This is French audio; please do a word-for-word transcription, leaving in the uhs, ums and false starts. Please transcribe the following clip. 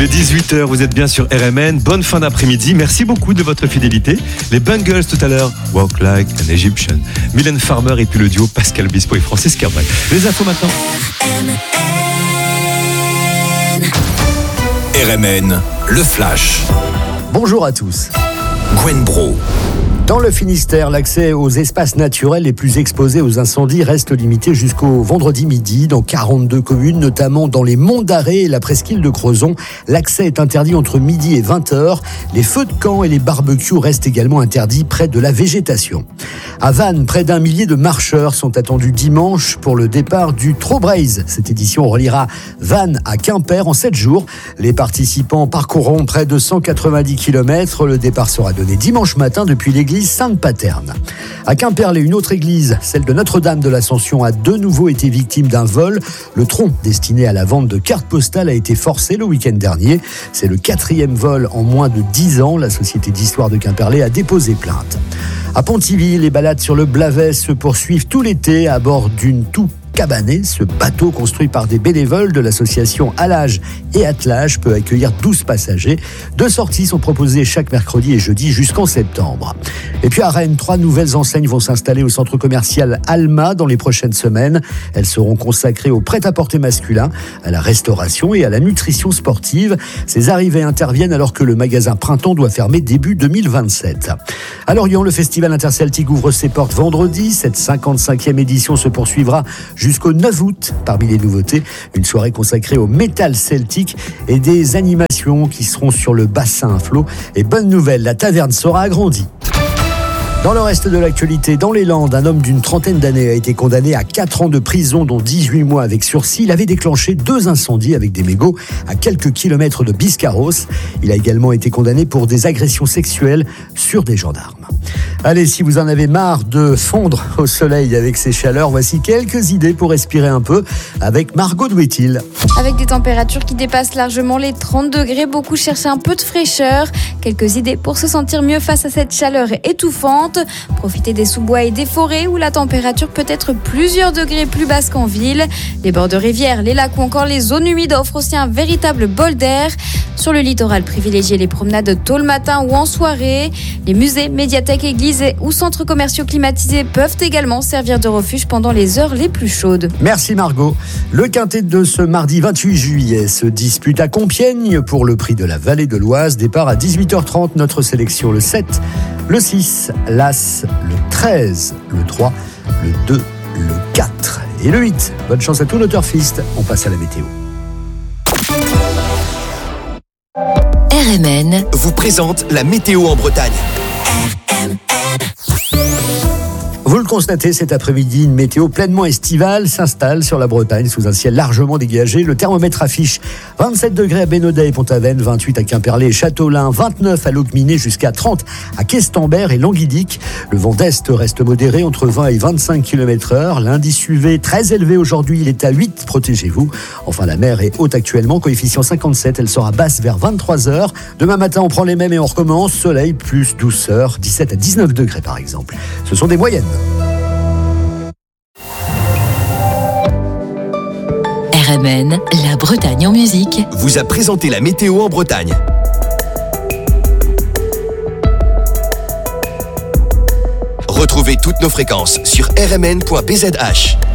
Il est dix-huit heures, vous êtes bien sur R M N. Bonne fin d'après-midi. Merci beaucoup de votre fidélité. Les Bungles tout à l'heure. Walk like an Egyptian. Mylène Farmer et puis le duo Pascal Obispo et Francis Cabrel. Les infos maintenant. R M N, le Flash. Bonjour à tous. Gwen Bro. Dans le Finistère, l'accès aux espaces naturels les plus exposés aux incendies reste limité jusqu'au vendredi midi. Dans quarante-deux communes, notamment dans les monts d'Arrée et la presqu'île de Crozon, l'accès est interdit entre midi et vingt heures. Les feux de camp et les barbecues restent également interdits près de la végétation. À Vannes, près d'un millier de marcheurs sont attendus dimanche pour le départ du Trobraze. Cette édition reliera Vannes à Quimper en sept jours. Les participants parcourront près de cent quatre-vingt-dix kilomètres. Le départ sera donné dimanche matin depuis l'église Sainte-Paterne. À Quimperlé, une autre église, celle de Notre-Dame de l'Ascension, a de nouveau été victime d'un vol. Le tronc destiné à la vente de cartes postales a été forcé le week-end dernier. C'est le quatrième vol en moins de dix ans. La Société d'Histoire de Quimperlé a déposé plainte. À Pontivy, les balades sur le Blavet se poursuivent tout l'été à bord d'une tout Cabanet, ce bateau construit par des bénévoles de l'association Allage et Attelage peut accueillir douze passagers. Deux sorties sont proposées chaque mercredi et jeudi jusqu'en septembre. Et puis à Rennes, trois nouvelles enseignes vont s'installer au centre commercial Alma dans les prochaines semaines. Elles seront consacrées au prêt-à-porter masculin, à la restauration et à la nutrition sportive. Ces arrivées interviennent alors que le magasin Printemps doit fermer début deux mille vingt-sept. À Lorient, le festival interceltique ouvre ses portes vendredi. Cette cinquante-cinquième édition se poursuivra jusqu'au neuf août. Parmi les nouveautés, une soirée consacrée au métal celtique et des animations qui seront sur le bassin à flot. Et bonne nouvelle, la taverne sera agrandie. Dans le reste de l'actualité, dans les Landes, un homme d'une trentaine d'années a été condamné à quatre ans de prison, dont dix-huit mois avec sursis. Il avait déclenché deux incendies avec des mégots à quelques kilomètres de Biscarrosse. Il a également été condamné pour des agressions sexuelles sur des gendarmes. Allez, si vous en avez marre de fondre au soleil avec ces chaleurs, voici quelques idées pour respirer un peu avec Margot Douetil. Avec des températures qui dépassent largement les trente degrés, beaucoup cherchent un peu de fraîcheur. Quelques idées pour se sentir mieux face à cette chaleur étouffante. Profitez des sous-bois et des forêts où la température peut être plusieurs degrés plus basse qu'en ville. Les bords de rivières, les lacs ou encore les zones humides offrent aussi un véritable bol d'air. Sur le littoral, privilégiez les promenades tôt le matin ou en soirée. Les musées, médiathèques, églises ou centres commerciaux climatisés peuvent également servir de refuge pendant les heures les plus chaudes. Merci Margot. Le quintet de ce mardi vingt-huit juillet se dispute à Compiègne pour le prix de la Vallée de l'Oise. Départ à dix-huit heures trente, notre sélection le sept, le six, l'As, le treize, le trois, le deux, le quatre et le huit. Bonne chance à tous nos turfistes. On passe à la météo. R M N vous présente la météo en Bretagne. R M N. Vous le constatez, cet après-midi, une météo pleinement estivale s'installe sur la Bretagne sous un ciel largement dégagé. Le thermomètre affiche vingt-sept degrés à Bénodet et Pont-Aven, vingt-huit à Quimperlé et Châteaulin, vingt-neuf à Locminé jusqu'à trente à Questembert et Languidic. Le vent d'est reste modéré entre vingt et vingt-cinq kilomètres heure. L'indice U V très élevé aujourd'hui, il est à huit, protégez-vous. Enfin, la mer est haute actuellement, coefficient cinquante-sept, elle sera basse vers vingt-trois heures. Demain matin, on prend les mêmes et on recommence. Soleil plus douceur, dix-sept à dix-neuf degrés par exemple. Ce sont des moyennes. R M N, la Bretagne en musique, vous a présenté la météo en Bretagne. Retrouvez toutes nos fréquences sur r m n point b z h.